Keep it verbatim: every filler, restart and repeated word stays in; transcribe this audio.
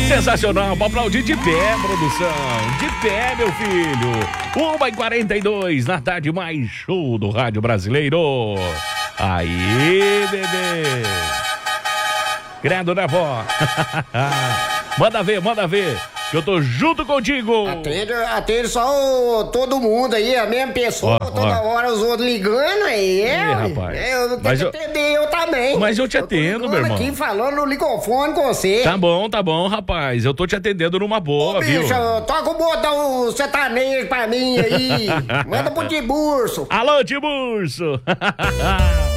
Sensacional, pra aplaudir de pé, produção. De pé, meu filho. uma e quarenta e dois na tarde mais show do rádio brasileiro. Aí, bebê. Credo, né, vó? Manda ver, manda ver. Que eu tô junto contigo. Atende, atende só o, todo mundo aí, a mesma pessoa, Ó, toda ó. hora os outros ligando aí. Ih, É, rapaz. eu tenho Mas que eu- atender eu também. Mas eu te tô atendo, ligando meu irmão. aqui falando no microfone com você. Tá bom, tá bom, rapaz. Eu tô te atendendo numa boa, Ô, viu? bicho, toca o botão sertanejo pra mim aí. Manda pro Tiburcio. Alô, Tiburcio!